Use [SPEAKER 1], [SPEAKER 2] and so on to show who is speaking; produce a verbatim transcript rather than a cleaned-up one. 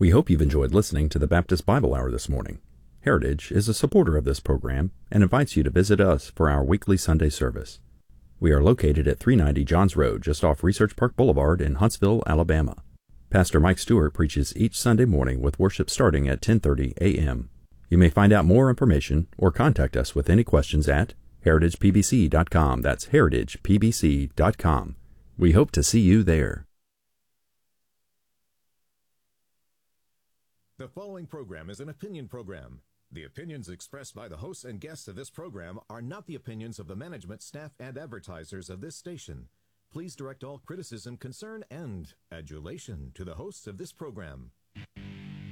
[SPEAKER 1] We hope you've enjoyed listening to the Baptist Bible Hour this morning. Heritage is a supporter of this program and invites you to visit us for our weekly Sunday service. We are located at three ninety Johns Road, just off Research Park Boulevard in Huntsville, Alabama. Pastor Mike Stewart preaches each Sunday morning with worship starting at ten thirty a.m. You may find out more information or contact us with any questions at heritage p b c dot com. That's heritage p b c dot com. We hope to see you there.
[SPEAKER 2] The following program is an opinion program. The opinions expressed by the hosts and guests of this program are not the opinions of the management, staff, and advertisers of this station. Please direct all criticism, concern, and adulation to the hosts of this program.